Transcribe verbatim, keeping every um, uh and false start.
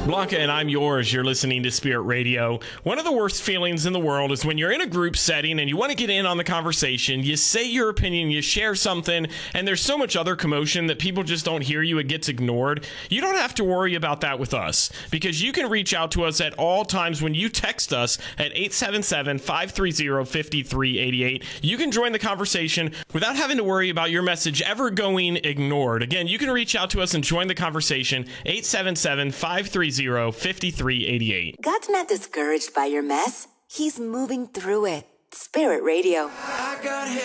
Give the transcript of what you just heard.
Blanca and I'm yours. You're listening to Spirit Radio. One of the worst feelings in the world is when you're in a group setting and you want to get in on the conversation. You say your opinion, you share something, and there's so much other commotion that people just don't hear you. It gets ignored. You don't have to worry about that with us because you can reach out to us at all times when you text us at eight seven seven, five three zero, five three eight eight. You can join the conversation without having to worry about your message ever going ignored. Again, you can reach out to us and join the conversation, eight seven seven, five three zero, five three eight eight. God's not discouraged by your mess. He's moving through it. Spirit Radio. I got